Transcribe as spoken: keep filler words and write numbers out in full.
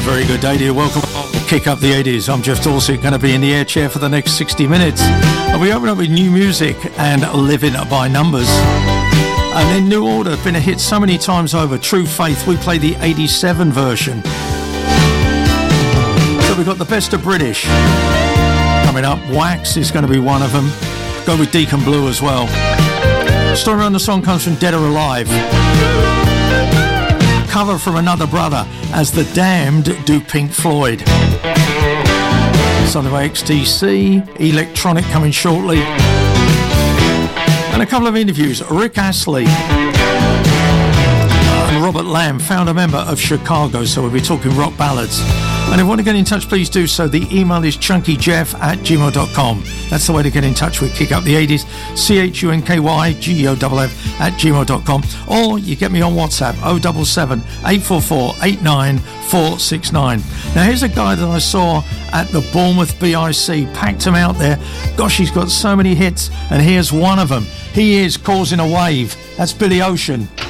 very good day to you. Welcome to Kick Up the eighties. I'm Jeff Dorsey, going to be in the air chair for the next sixty minutes. And we open up with new music and Living by Numbers. And then New Order, been a hit so many times over. True Faith, we play the eighty-seven version. So we've got the best of British coming up. Wax is going to be one of them. Go with Deacon Blue as well. Story on the song comes from Dead or Alive. Cover from Another Brother as The Damned do Pink Floyd. Something by X T C, Electronic coming shortly. And a couple of interviews. Rick Astley and Robert Lamb, founder member of Chicago, so we'll be talking rock ballads. And if you want to get in touch, please do so. The email is chunkyjeff at gmail dot com. That's the way to get in touch with Kick Up the eighties. C H U N K Y G E O F F at gmail dot com. Or you get me on WhatsApp, oh seven seven, eight four four, eight nine four six nine. Now here's a guy that I saw at the Bournemouth B I C. Packed him out there. Gosh, he's got so many hits. And here's one of them. He is causing a wave. That's Billy Ocean.